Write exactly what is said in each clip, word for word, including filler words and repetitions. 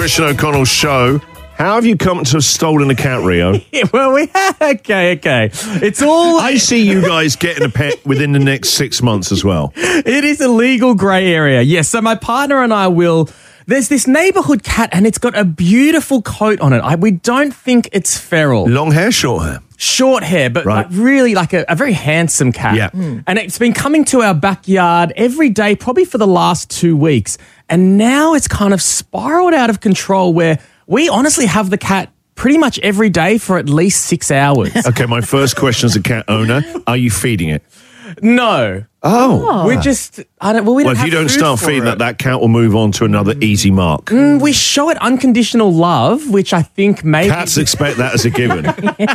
Christian O'Connell show. How have you come to have stolen a cat, Rio? Yeah, well, we okay, okay. It's all. I see you guys getting a pet within the next six months as well. It is a legal grey area. Yes, so my partner and I will. There's this neighbourhood cat, and it's got a beautiful coat on it. I, we don't think it's feral. Long hair, short hair? Short hair, but Right. like really like a, a very handsome cat. Yeah. Mm. And it's been coming to our backyard every day, probably for the last two weeks. And now it's kind of spiraled out of control where we honestly have the cat pretty much every day for at least six hours. Okay, my first question as a cat owner, are you feeding it? No. Oh. We're just, I don't, well, we Well, don't if you have don't food start for feeding it. that, that cat will move on to another easy mark. Mm, we show it unconditional love, which I think maybe... Cats expect that as a given.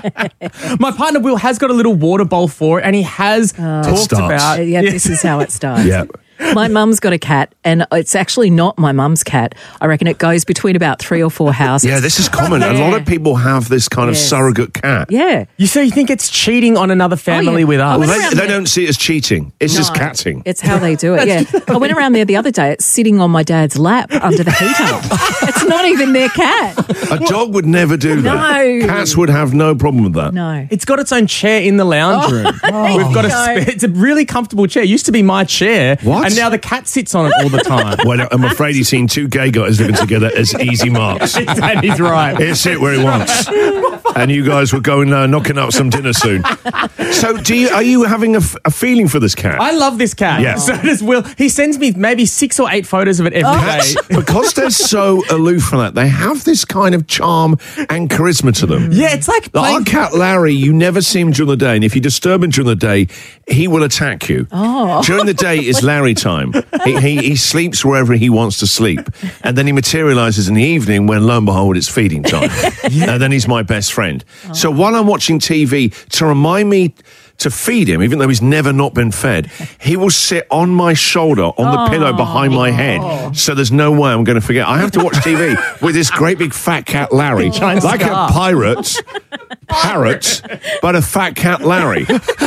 My partner Will has got a little water bowl for it, and he has talked starts. about... Yeah, this is how it starts. Yeah. My mum's got a cat, and it's actually not my mum's cat. I reckon it goes between about three or four houses. Yeah, this is common. A lot of people have this kind of Yes. surrogate cat. Yeah. You so you think it's cheating on another family Oh, yeah. with us? I Well, went they, around they there- don't see it as cheating. It's just No, catting. It's how they do it, yeah. I went around there the other day. It's sitting on my dad's lap under the heater. It's not even their cat. A dog would never do that. No. Cats would have no problem with that. No. It's got its own chair in the lounge room. We've got a No. spare, it's a really comfortable chair. It used to be my chair, What? and now the cat sits on it all the time. Well, I'm afraid he's seen two gay guys living together as easy marks. And he's right. He'll sit where he wants. And you guys were going uh, knocking up some dinner soon. So, do you are you having a, f- a feeling for this cat? I love this cat. Yeah. So does Will. He sends me maybe six or eight photos of it every day. Cats, because they're so aloof from that, they have this kind of charm and charisma to them. Yeah, it's like Like playing- our cat Larry, you never see him during the day, and if you disturb him during the day, he will attack you. Oh. During the day is Larry time. He, he, he sleeps wherever he wants to sleep, and then he materialises in the evening when, lo and behold, it's feeding time. And then he's my best friend. So while I'm watching T V, to remind me to feed him, even though he's never not been fed, he will sit on my shoulder, on the pillow behind my head, so there's no way I'm going to forget. I have to watch T V with this great big fat cat Larry, Giant like scarf. a pirate, parrot, but a fat cat Larry.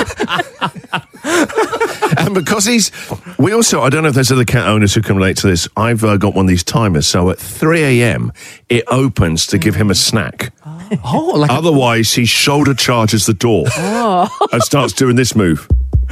And because he's, we also, I don't know if there's other cat owners who can relate to this. I've uh, got one of these timers, so at three a.m. it opens to give him a snack. oh, like a- Otherwise, he shoulder charges the door and starts doing this move.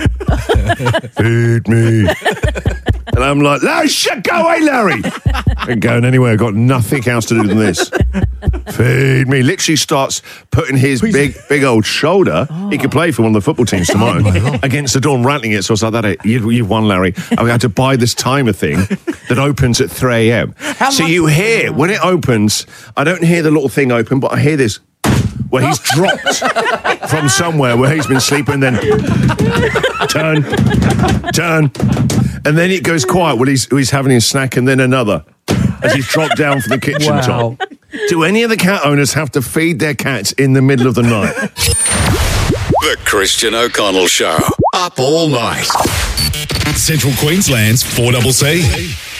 Feed me. And I'm like, Larry, shit, go away, Larry. Ain't going anywhere. I've got nothing else to do than this. Feed me. Literally starts putting his big, big old shoulder. He could play for one of the football teams tomorrow against the door and rattling it. So I was like, that it. You, you've won, Larry. And we had to buy this timer thing that opens at three a.m. So much- you hear, when it opens, I don't hear the little thing open, but I hear this where he's dropped from somewhere where he's been sleeping, then turn, turn, and then it goes quiet while he's, he's having his snack, and then another as he's dropped down from the kitchen Wow. top. Do any of the cat owners have to feed their cats in the middle of the night? The Christian O'Connell Show. Up all night. Central Queensland's four C C.